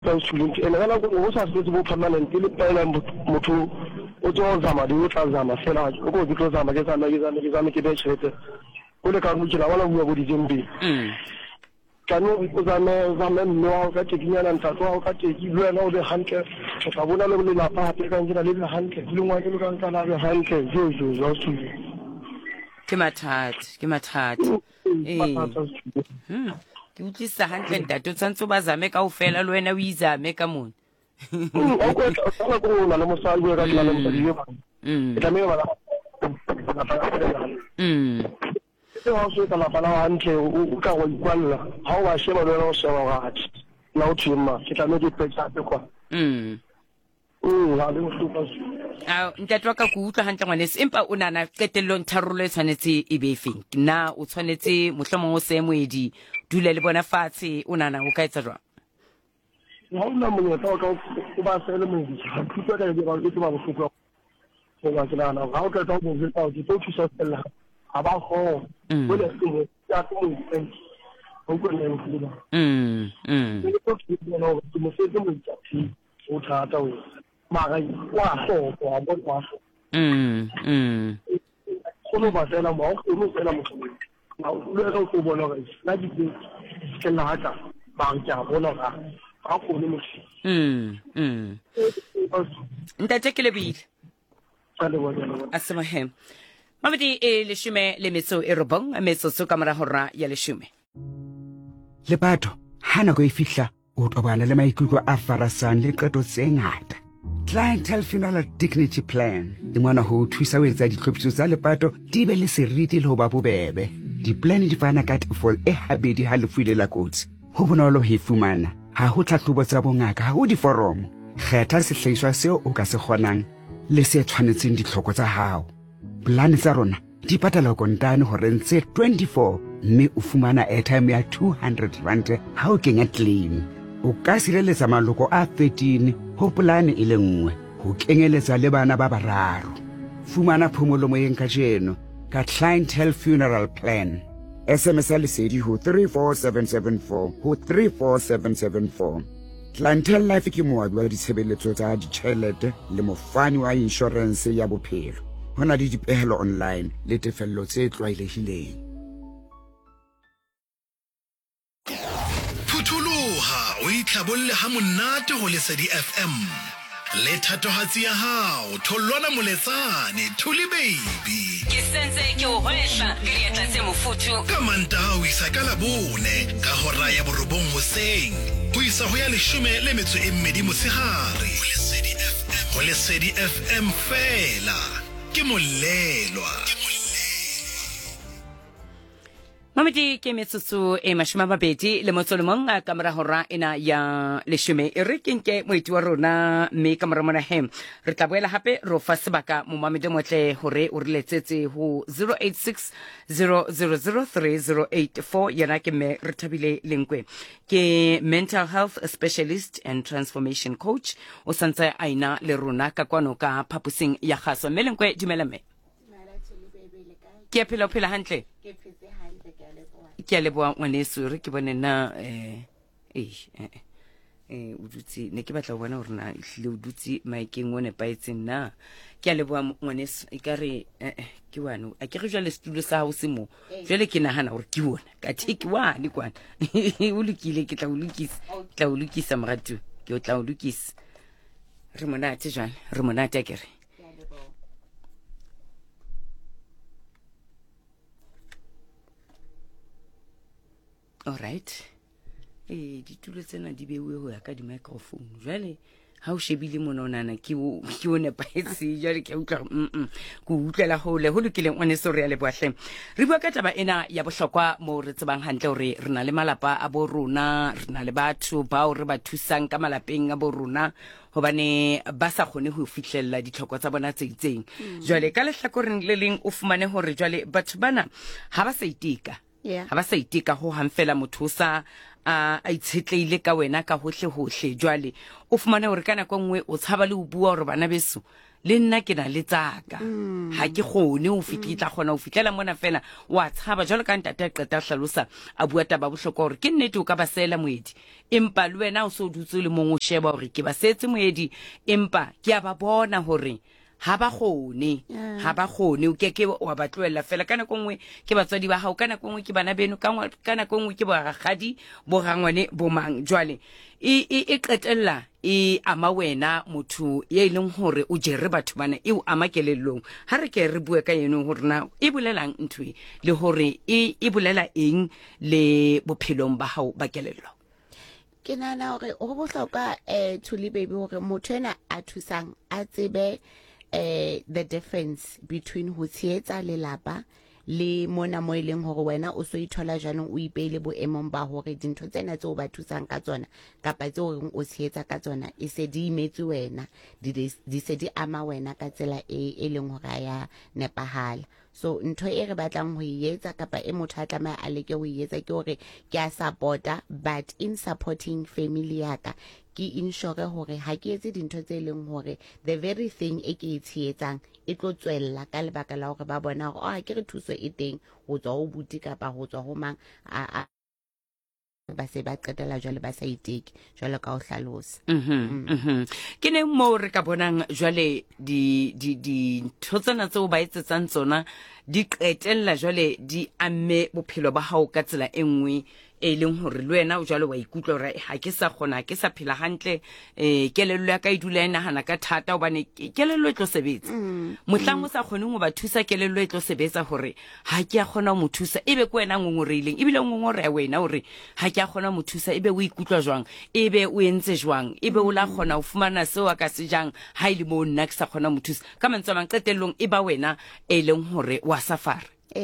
ka student ene kana go sa se bo permanent le pela motho o tlo zama di o tla zama fela go di tlo zama ke zama ke be tshete o le ka mo tshela wala bua go di jembe kana o zama no ka tikinyana ntatwa ka tiki le na o le hanke ka bona le la pa te ka ngira le hanke le ngwa ke le ka nka la hanke jo su ke mathata ke utlisa hantle ntate o tshwantse ba zame ka ofela le wena o izame ka mona o ko na le mosadi ka tla le mosadi yo eta me bala se wa so ka la bala hantle o ka go ikwalla ha o ba sheba le no sheba ga ati na o tshima ke tla me di petsa pe kwa ha le mo supa ntate wa ka go utlwa hantle ngwanese empa o nana qetellong tharollo e tshwanetse e be feng na o tshwanetse mohlomong o se moedi dule le bona fatshe o nana o ka etsa jwang ha ona monyetla ka o ba sele moedi ha thuto ka di ba ke ba bohloko go ba tsela na ha o ka tla go botsa o di to thusa fela ha ba go o le se ya go o go le mfula ke to ke no mo se mo tsati o thata o mara wa so wa bo wa so go ba tsela mo go tsela mo na o le go bona ga na di ke la ta ba ja bona ga a go le mo ntate ke le bile asemahem mamedi le shume le metso e robong a metso so kamera hora ya le shume le batho hana go ifihla o tobana le maikutlo a farasang le qeto tse ngata Clientele Funeral Dignity Plan di ngwana ho thusa ho etsa ditlhophiso tsa lepato di be le seriti le ho ba bobebe diplane di fana ka tefol e habedi ha lefuile la kotsi ho bonolo ho fumana ha ho tlhahlobo tsa bongaka ha ho diforomo kgetha sehlahiswa seo o ka se kgonang le se tshwanetseng ditlhoko tsa hao plane tsa rona di patala kontane ho rentse 24 mme o fumana airtime ya 200 rand ha o kenya claim o ka sireletsa maloko a 13 ho plane e le nngwe ho kenyeletsa le bana ba bararo fumana phomolo moyeng ka jeno ka Clientele Funeral Plan SMS lesedi ho 34774 ho 34774 Clientele Life ke moabi wa ditshebeletso tsa ditjhelete le mofani wa insurance ya bophelo hona le dipehelo online le tefello tse tlwaelehileng o itlhabolle ha monate ho Lesedi FM le thatohatsi ya hao tholwana moletsane thuli baby ke sense ke o hoehla ke le tlatse mofuthu ka Mantaha o isa ka Labone ka hora ya borobong hoseng ho isa ho ya 12 motshehare ho Lesedi FM fela ke molelwa mamedi ke metsotso e mashomabedi le motsolomong a kamera hora ena ya leshume e re kenke moeti wa rona mme kamera mona hem re tla boela hape ro fa sebaka mo mamedi motle hore o re letsetse ho 086 0003084 yana ke me re thabile lenkwe ke mental health specialist and transformation coach o santse aina le rona ka kwano ka phapusing ya khaso melenkwe dumela me ke phela hantle ke a leboa ngwaneso re ke bone na o dutse ne ke batla go bona gore na ehlile o dutse maikeng o nepaetseng na ke a leboa ngwaneso e ka re ke wane a ke re jwale setulo sa hao se mo jwale ke nagana gore ke bona ka theke wane kwana o lokile ke tla o lokisa moratu ke o tla o lokisa re monate jwale re monate a kere all right ditulo tsena di bewe ho ya ka di microphone jwale ha o shebile mona onana ke o nepaetse jwale ke utlwa go utlela hole ho lokileng one so re ya le boahle re bua ka taba ena ya bohlokwa mo re tsebang hantle hore re na le malapa a bo rona re na le batho bao re ba thusang ka malapeng a bo rona hobane ba sa khone ho fihlella ditlhoko tsa bona tse itseng jwale ka lehlakoreng le leng o fumane hore jwale batho bana ha ba sa itika ha ba sa itika ho hang fela motho sa a itshetleile ka wena ka hohle jwale o fumana hore kana kwa nngwe o tshaba le ho bua hore bana beso le nna ke na le tsaka ha ke gone o fitla gona o fitlela mona fela wa tshaba jalo ka ntate a qeta hlalosa a bua taba bohloko hore ke nnete o ka ba sela moedi empa le wena o so dutse le mong o sheba hore ke ba setse moedi empa ke a ba bona hore ha ba gone o ke wa ba tloela fela kana kongwe ke batswadi ba hao kana kongwe ke bana beno kana kongwe ke ba gagadi bo rangwane bo mang jwale e qetella e ama wena motho ye leng hore o jere batho bana e o ama kelellong ha re ke re bua ka yeno hore na e bolelang ntwe le hore e bolela eng le bophelong ba hao ba kelello ke nana hore ho bohlokwa Thuli baby hore motho ena a thusang a tsebe the difference between ho tshehetsa lelapa le mona mo ileng hore wena o so ithola janong o ipeile boemong ba hore dintho tsena tse o ba thusang ka tsona kapa tse o o tshehetsa ka tsona e se di imetse wena di se di ama wena ka tsela e leng hore ya nepahala so ntho e re batlang ho etsa kapa e motho a tlamaya a leke ho etsa ke hore ke a supporta but in supporting family yaka ke ensure hore ha ke etse dintho tse leng hore the very thing e ke etsang e tlo tswella ka lebaka la hore ba bona hore ha ke re thuso e teng ho tswa ho buti kapa ho tswa ho mang a ba se ba qetela jwale ba sa iteke jwale ka o hlalosa ke ne mo re ka bonang jwale di thotsana tse o ba etsetsang tsona di qetella jwale di amme bophelo ba hao ka tsela e nngwe e leng hore le wena o jalo wa ikutlwa hore ha ke sa khona ke sa phela hantle kelello ya ka idula ena hana ka thata hobane kelello e tlo sebetsa mohlang o sa khone go ba thusa kelello e tlo sebetsa hore ha ke a khona mo thusa ebe ko wena ngongoreleng ebile ngongore ya wena hore ha ke a khona mo thusa ebe o ikutlwa jwang ebe o entse jwang ebe o la khona o fumana seo ka se jang ha ile mo nna ke sa khona mo thusa ka mantso mang qetellong e ba wena e leng hore wa safara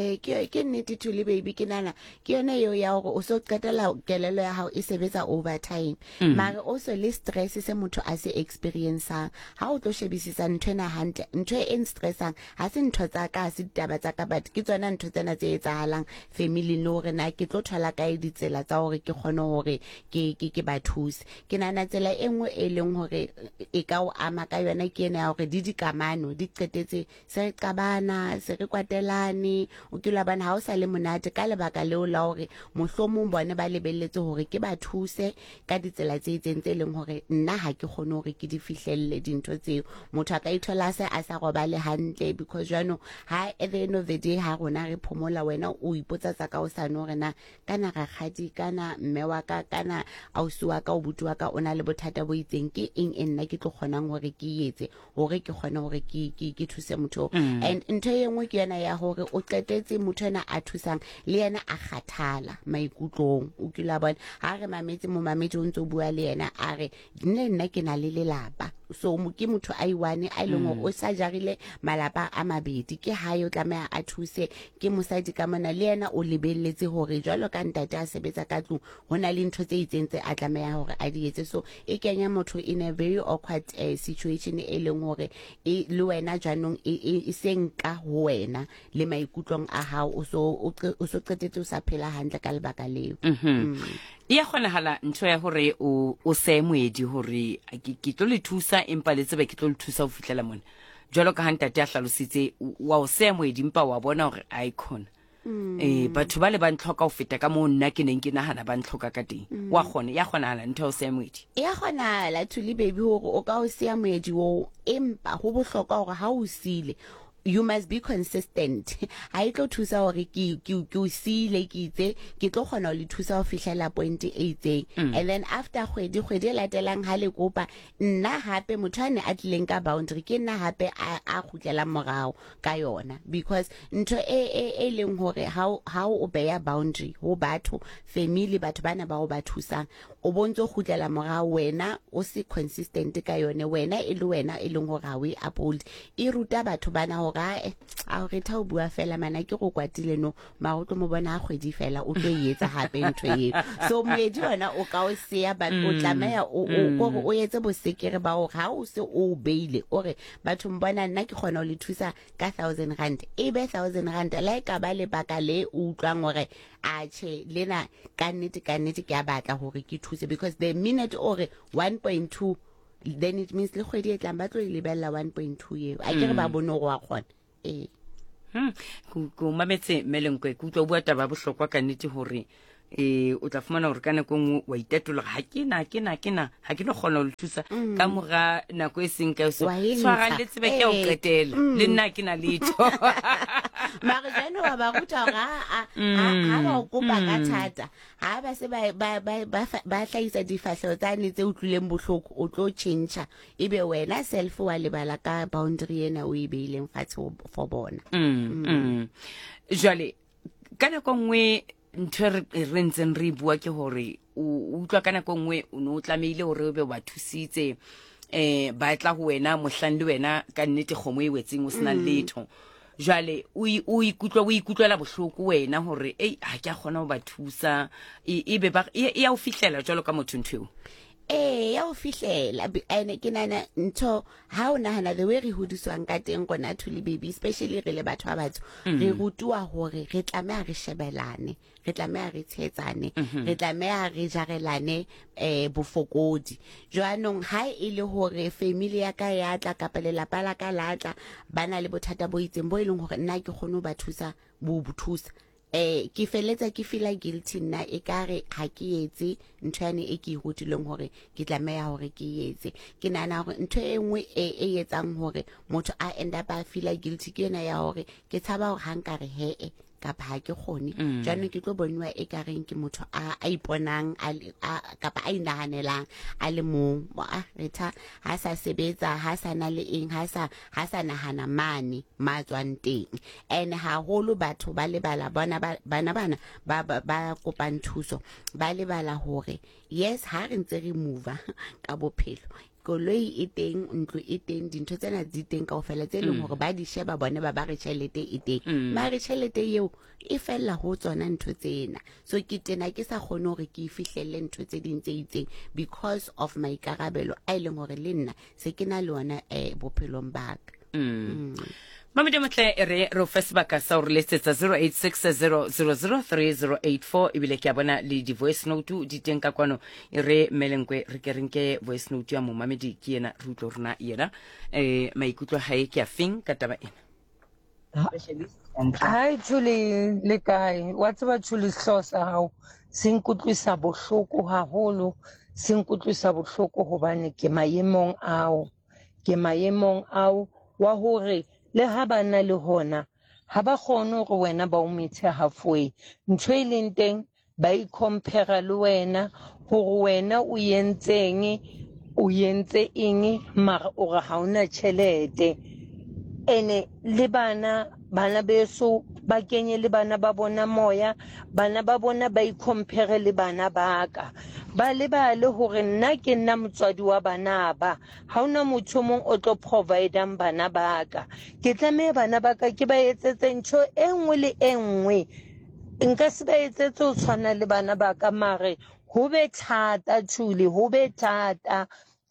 ke nnete Thuli baby ke nana ke yona eo ya hore o so qetela kelello ya hao e sebetsa overtime mara also le stress se motho a se experienceang ha o tlo shebisisa ntho ena hantle ntho e stressang ha se ntho tsa ka se ditaba tsa ka but ke tsona ntho tsena tse etsahalang family no re na ke tlo thola ka ditsela tsa hore ke khone hore ke ba thuse ke nana tsela e nngwe e leng hore e ka o ama ka yona ke ena ya hore di kamano di qetetse se re qabana se re kwatelane o ke la bana ha o sa le monate ka lebaka leo la hore mohlomong bone ba lebelletse hore ke ba thuse ka ditsela tse itseng tse leng hore nna ha ke kgone hore ke di fihlelle dintho tseo motho a ka ithola se a sa robale hantle because jano ha at the end of the day ha rona re phomola wena o ipotsa tsa ka o sa no re na kana ga khadi kana mme wa ka kana ausi wa ka o butu wa ka ona le bothata bo itseng ke eng nna ke tlo kgonang hore ke etse hore ke kgone hore ke thuse motho and ntho e nngwe ke yona ya hore o qetetse motho ena a thusang le yena a kgathala maikutlong o kila bona ha re mametse mo mametse o ntse o bua le yena a re nna ke na le lelapa so mo ke motho a iwane a ile ngo o sa jarile malapa a mabedi ke ha yo tlamaya a thuse ke mosadi ka mona le yena o lebelletse hore jwalo ka ntate a sebetsa ka tlung hona le ntho tse itsentse a tlamaya hore a di etse so e kenya motho in a very awkward situation e leng hore e le wena janong e senka ho wena le maikutlong a hao o so qetetse o sa phela hantle ka lebaka leo ya khona hala ntho ya hore o se moedi hore ke tlo le thusa empa le tsebe ke tlo le thusa ho fitlela mona jwalo ka hantate a hlalositse wa o se moedi empa wa bona hore icon batho ba le ba ntloka ho feta ka mo nna ke neng ke nahana ba ntloka ka teng wa khona ya khona hala ntho o se moedi ya khona la Thuli baby hore o ka o se moedi wo empa ho bohlokwa hore ha o sile you must be consistent ha itlo thusa hore ke o sile ke itse ke tlo khona ho le thusa ho fihlela point 8 and then after khwedi latelang ha le kopa nna hape motho ane a tlileng ka boundary ke nna hape a khutlela morao ka yona because ntho e leng hore how o beya boundary ho batho family batho bana ba o ba thusang o bontsho khutlela morao wena o se consistent ka yone wena e le wena e leng hore ha we uphold e ruta batho bana hore ga a re tha o bua fela mana ke go kwatile no ma go tlo mo bona a kgwedi fela o tlo yetsa hape ntho ye so moedi wena o ka o sea ba o tlamaya o yetse bosekere ba o ga o se o beile ore batho mbona nna ke gona o le thusa ka 1000 rand e be 1000 rand la ka ba le baka le o utlwang gore a che lena ka nnete ke a batla gore ke thuse because the minute ore 1.2 then it means le kgwedi e tlang ba tlo lebella 1.2 ye a ke re ba bone go a kgona go mametse Melenkwe ke utlwa bua taba bohlokwa ka nnete hore o tla fumana hore ka nako nngwe wa itetologa ha ke no kgona ho thusa ka mora nako e seng ka so tshwara le tsebe ke o qetela le nna ke na letho mara jeno wa ba ruta ga a ba o kopa ka thata ha ba se ba hlaisa difahleho tsane tse utlwileng bohloko o tlo change ebe wena self wa lebala ka boundary ena o e beileng fatshe for bona jwale ka nako nngwe ntho re ntseng re bua ke hore o utlwa ka nako nngwe o no tlameile hore o be wa thusitse ba tla ho wena mohlang le wena ka nnete kgomo e wetseng o sena letho jwale o ikutlwela bohloko wena hore ha ke a kgona ho ba thusa e be ya o fihlela jwalo ka motho ntho ya o fihlela ene ke nana ntho ha o nahana the way re hodiswang ka teng gona Thuli baby especially re le batho ba batho re rutuwa hore re tlameha re shebelane re tlameha re tshetsane re tlameha re jarelane bofokodi jwanong ha e le hore family ya ka ya tla kapa lelapa la ka la tla bana le bothata bo itseng bo ileng hore nna ke kgone ba thusa bo thusa ke feletsa ke feel guilty nna e kare ha ke etse ntho yane e ke hutileng hore ke tlameha hore ke etse ke nana hore ntho e nngwe e etsang hore motho a end up a feel guilty ke yona ya hore ke tshaba hore hankare he kapa ha ke khone jana ke tlo bonwa e kareng ke motho a iponang kapa a inahanelang a le mong retha ha sa sebetsa ha sa na le eng ha sa nahana mane matswang teng and ha holo batho ba lebala bana ba kopang thuso ba lebala hore yes ha re ntse re move ka bophelo koloi e teng ntlo e teng dintho tsena di teng kaofela tse leng hore ba di sheba bone ba re tšhelete e teng ba re tšhelete eo e fella ho tsona ntho tsena so ke tena ke sa kgone hore ke fihlelle ntho tse ding tse itseng because of my karabelo a leng hore le nna se ke na le ona bophelong ba ka Mamede motle re sebaka sa hore letsetsa 0860003084 ebile ke a bona le di voice note di teng ka kwano re Melenkwe re ke renke voice note ya mo mamedi ke yena re utlo rena yena maikutlo hae ke a feng ka taba ena Hi Thuli le kae wa tseba Thuli hlosa hao sinkutlwisa bohloko haholo sinkutlwisa bohloko hobane ke maemong ao wa hore le ha bana le hona ha ba kgone hore wena ba o methe halfway ntho e leng teng ba compare le wena hore wena o yentse eng mara o ga ha una tšhelete ene le bana beso ba kenye le bana ba bona moya bana ba bona ba compare le bana ba ka ba lebale hore nna ke nna motswadi wa bana ba ha una motho mong o tlo provideang bana ba ka ke tlameha bana ba ka ke ba etsetse ntho e nngwe le e nngwe nka se ba etsetse o tshwana le bana ba ka mare ho be thata Thuli ho be thata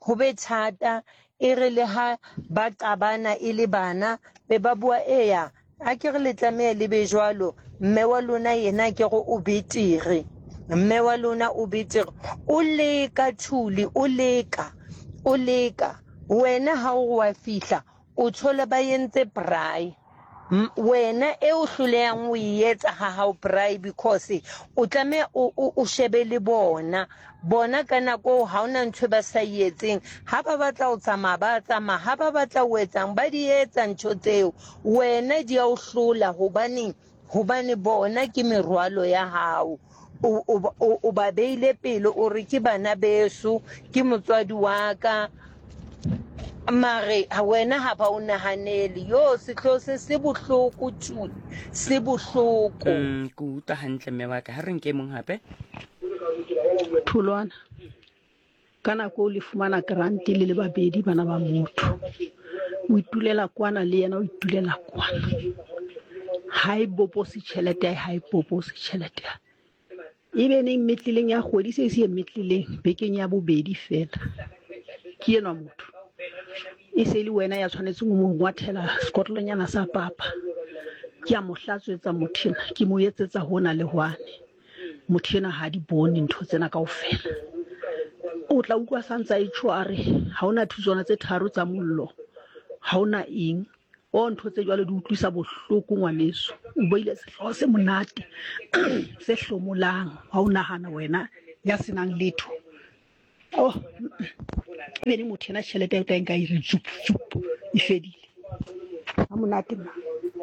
e re le ha ba qabana e le bana be ba bua eya a ke re le tlameha le be jwalo mme wa lona yena ke go o betere mme wa lona o betere o leka Thuli o leka wena ha o wa fihla o thola ba yentse braai wena e o hlolehang o etsa ha o braai because o tlameha o shebe le bona ka nako ha ona ntho ba sa etseng ha ba batla o tsamaya ba tsamaya ha ba batla o etsang ba di etsa ntho tseo wena di a o hlola hobane bona ke merwalo ya hao o ba beile pele o re ke bana beso ke motswadi wa ka mare wena ha ba o nahanele yo setlose se bohloko Thuli se bohloko ke utlwa hantle mme wa ka ha re nke mong hape Thulwana kana ko le fumana grant le babedi bana ba motho o itulela kwana le yena o itulela kwana ha e boposi tšhelete ha e boposi tšhelete ebe neng metlileng ya kgwedi se se metlileng bekeng ya bobedi fela ke ena motho e se le wena ya tshwanetse go mo ngwathela Scotlandnyana sa papa ke a mo hlatswetsa mothina ke mo etsetsa hona le hwane mothina ha di bone ntho tsena kaofela o tla utlwa santsa e tshware ha ona thusona tse tharo tsa mollo ha ona eng o ntho tse jwale di utlwisa bohloko ngwaneso o boile sehloho se monate se hlomolang ha o nahana wena ya senang letho be ni motho ena tšhelete e tla nka ire tsup e fedile ha monate mna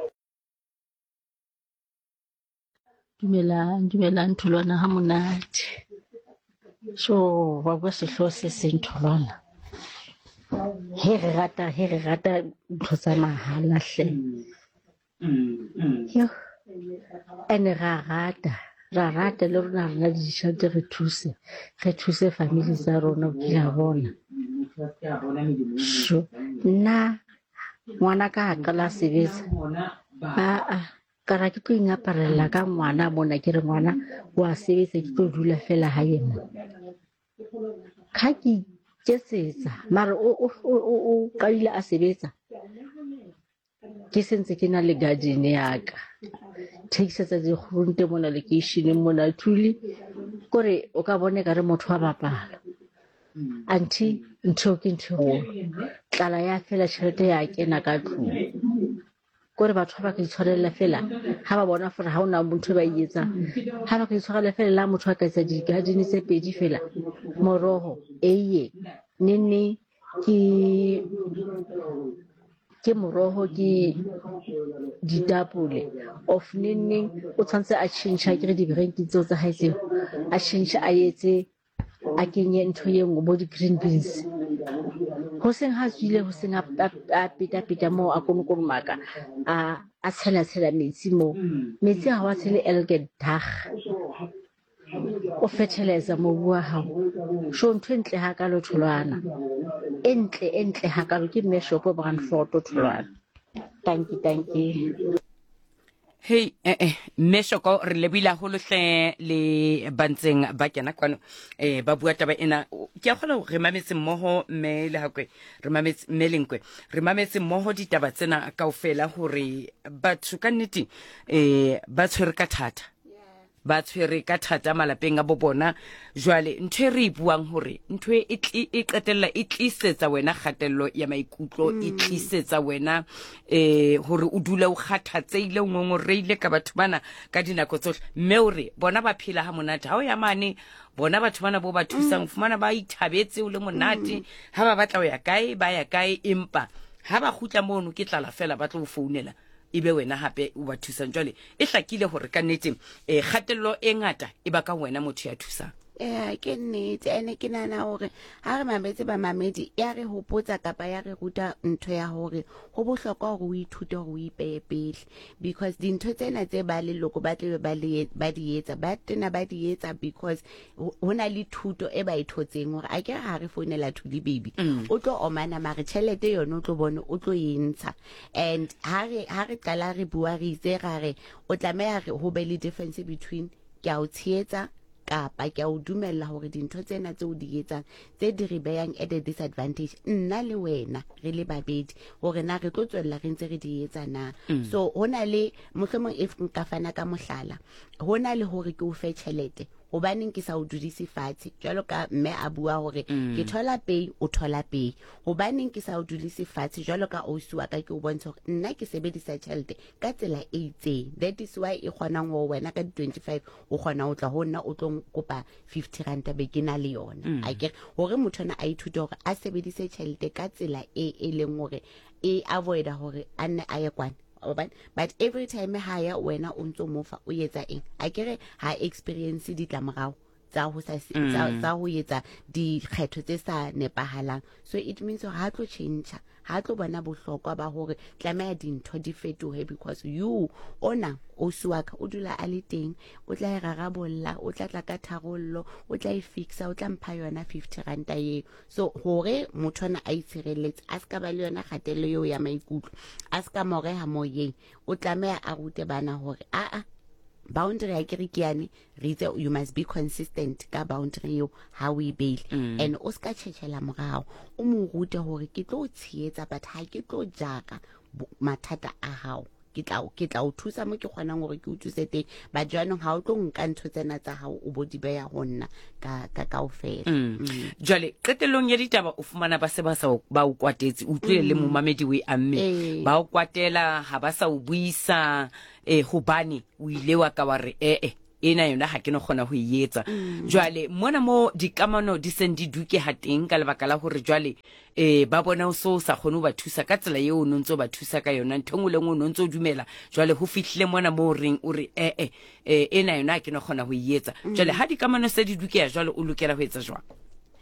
dumelang tholwana ha monate so wa bua sehloho se seng tholwana he re rata ntho tsa mahala hle yo ene ra rata le rona rena ditšhelete re thuse family tsa rona ke a bona so nna ngwana ka qala sebetsa ka ra ke tlo ingaparela ka ngwana bona ke re ngwana wa sebetsa ke tlo dula fela hae mo ka ke tsetsa mara o qaile a sebetsa ke sentse ke na le garden ya ka thekisetsa di khrunte mona location mona thuli kore o ka bone ka re motho wa bapala anti ntho ke ntho tlala ya fela tšhelete ya kena ka tlung kore batho ba ka itshwarela fela ha ba bona fore ha ona motho ba ietsa ha ba ka itshwarela fela la motho a ka etsa di garden tse pedi fela moroho eye nene ke moroho ke ditapole of nene o tshwantse a change ke re di branki tseo tsa hae tseo a change a etse a kenye ntho ye nngwe bo di green beans ho seng ha tswile ho seng a peta mo a konokonomaka a tshela metsi mo metsi ha wa tshele elget dag o fertilizer mobu wa hao so ntho entle ha ka lo tholwana entle ha ka lo ke meshopo Brandfort tholwana thank you Hey, meshoko re lebila ho lohle le bantseng ba kena kwano ba bua taba ena ke a kgola re mametse mmoho mme le hakwe re mametse melenkwe re mametse mmoho ditaba tsena kaofela hore batho ka nnete ba tshwere ka thata ba tshwere ka thata malapeng a bobona jwale ntwe re buang hore ntwe e qetella e tlisetsa wena khatello ya maikutlo e tlisetsa wena hore o dula o kgathatseile ngongoreile ka batho bana ka dinako tsohle mme hore bona ba phela ha monate ha o ya mane bona batho bana bo ba thusang fumana ba ithabetse o le monate ha ba batla ho ya kae ba ya kae empa ha ba khutla mono ke tlala fela ba tlo founela ibe wena hape o ba thusang jwale e hlakile hore ka nnete khatello e ngata e ba ka wena motho ya thusang ke nnete ene ke nana hore ha re mametse ba mamedi ya re hopotsa kapa ya re ruta ntho ya hore ho bohlokwa hore o ithute hore o ipeye pele because dintho tsena tse ba leloko ba tle ba di etsa ba tena ba di etsa because hona le thuto e ba ithotseng hore a ke ha re founela Thuli baby o tlo omana mare tšhelete yone o tlo bone o tlo yentsha and ha re qala re bua re itse gare o tlameha re ho be le difference between ke a o tsheetsa kapa ke a o dumella hore dintho tsena tse o di etsang tse di re beyang at a disadvantage nna le wena re le babedi hore na re tlo tswella re ntse re di etsa na so hona le mohlomong if nka fana ka mohlala hona le hore ke o fe tšhelete hobaneng ke sa o dudise fatshe jwalo ka mme a bua hore ke thola pay o thola pay hobaneng ke sa o dudise fatshe jwalo ka o suwa ka ke o bontsha hore nna ke sebedisa tšhelete ka tsela e itseng that is why e kgonang ho wena ka 25 o kgona ho tla ho nna o tlo kopa 50 rand be ke na le yona a ke hore motho na a ithute hore a sebedise tšhelete ka tsela e leng hore e avoid hore a nne a ye kwana but every time ha ya wena o ntso mofa o etsa eng a kere ha experience ditlamorao tsa ho etsa dikgetho tse sa nepahalang. So it means ha tlo change, ha tlo bona bohlokwa ba hore tlameha dintho di fetohe, because you ona o suaka o dula a le teng, o tla rarabolla, o tla tla ka tharollo, o tla e fixa, o tla mpha yona 50 ranta eo. So hore motho ona a itshireletse a ska ba le yona kgatelo eo ya maikutlo, a ska moreha moyeng, o tlameha a rute bana hore boundary ya kerikiane ritse you must be consistent ka boundary yo how we bail and o ska tshela morao, o mo rute hore ke tlo tshietsa but ha ke tlo jaka mathata a hao, ke tla o thusa mo ke kgonang hore ke o thuse teng, ba jwanong ha o tlo nka ntho tsena tsa hao o bo di beya honna ka ofela. Jwale qetellong ya ditaba o fumana ba se ba o kwatetse, o tlile le momamedi we amme ba o kwatela ha ba sa o buisa hobane o ile wa ka wa re ena yona ha ke no kgona ho yetsa. Jwale mona mo dikamano di seng di duke ha teng ka lebaka la hore jwale ba bona o so sa kgone ba thusa ka tsela eo no ntso ba thusa ka yona, ntho ngwe le ngwe no ntso dumela, jwale ho fihlile mona mo reng o re ena yona ha ke no kgona ho yetsa. Jwale ha dikamano se di duke ya jwale o lokela ho etsa jwang?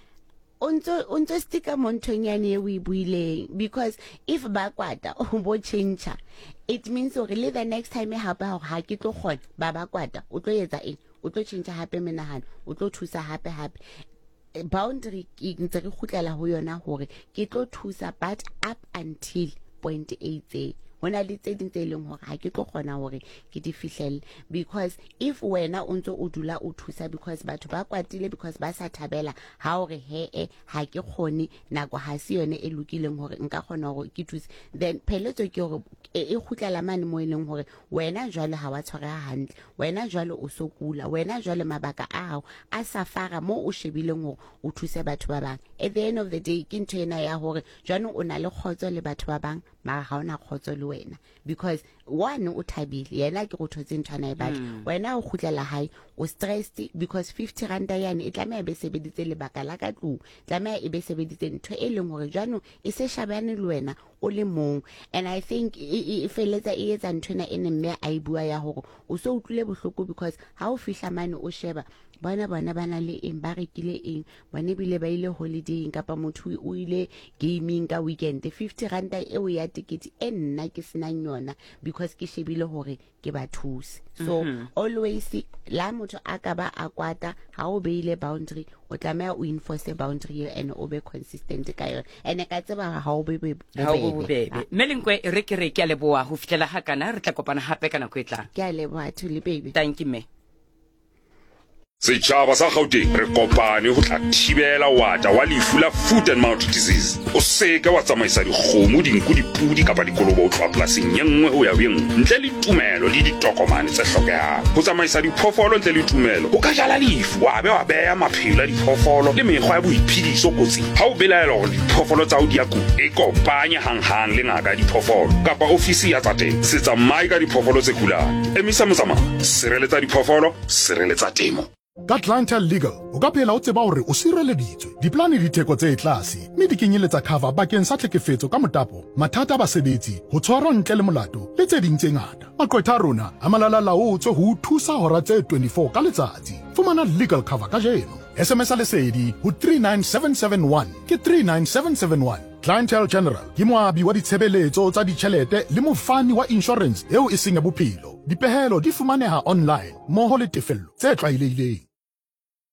Unto stika montonyane eo e buileng, because if ba kwata o bo change, it means hore le the next time hape ha ke tlo kgona ba kwata o tlo etsa eng, o tlo change hape menahano, o tlo thusa hape. Boundary ntse re khutlela ho yona hore ke tlo thusa but up until point 8 hona le tse ding tse leng hore ha ke tlo kgona hore ke di fihlelle, because if wena o ntse o dula o thusa because batho ba kwatile because ba sa thabela ha hore ha ke kgone nako ha se yone e lokileng hore nka kgona hore ke thuse, then pheletso ke hore e khutlela mane mo eleng hore wena jwale ha wa tshwara hantle, wena jwale o sokula, wena jwale mabaka a hao a safara mo o shebileng hore o thuse batho ba bang. At the end of the day ke ntho ena ya hore jwanong o na le khotso le batho ba bang mara ha ona khotso le wena, because one o thabile yena ke go thotse ntwana e batla, wena o khutlela hae o stressed because 50 randa yana e tlameha be sebeditse lebaka la ka tlung, tlameha e be sebeditse ntho e leng hore jwanong e se shabane le wena o le mong. And I think e feletsa e etsa ntwana ene mme a e bua ya hore o so utlwile bohloko, because ha o fihla mane o sheba bana bana le eng ba rekile eng, bana bile ba ile holidaying kapa motho o ile gaming ka weekend, 50 randa eo ya ticket e nna ke senang yona because ke shebile hore ke ba thuse. So always la motho a ka ba a kwata ha o beile boundary o tlameha o enforce boundary and o be consistent ka yona, and ka tseba ha o be Melinkwe re ke a leboa ho fitlela hakana, re tla kopana hape kana ko etlang. Ke a leboa Thuli baby. Thank you me. Setjhaba sa Gauteng re kopane ho tla thibela wata wa lefu la foot and mouth disease. O seka wa tsamaisa dikgomo, dinku, dipudi kapa dikolobo ho tloha polasing ye nngwe ho ya ho engwe ntle le tumelo le ditokomane tse hlokehang. Ho tsamaisa diphoofolo ntle le tumelo o ka jala lefu wa beha maphelo a diphoofolo le mekgwa ya boiphediso kotsing. Ha o belaela hore diphoofolo tsa hao di a kula, e kopanye hanghang le ngaka ya diphoofolo kapa ofisi ya tsa temo. Se tsamaye ka diphoofolo tse kulang. Emisa motsamao, sireletsa diphoofolo, sireletsa temo. Ka Clientele Legal o ka phela o tseba hore o sireleditswe. Diplane di theko tse tlase mme di kenyeletsa cover bakeng sa tlhekefetso ka motapo, mathata a basebetsi, ho tshwarwa ntle le molato le tse ding tse ngata. Maqwetha a rona a malala-laotswe ho thusa hora tse 24 ka letsatsi. Fumana legal cover ka jeno. SMS lesedi ho 39771 ke 39771. Clientele General ke moabi wa ditshebeletso tsa ditjhelete le mofani wa insurance eo e seng ya bophelo. Dipehelo di fumaneha online moho le tefello tse tlwaelehileng.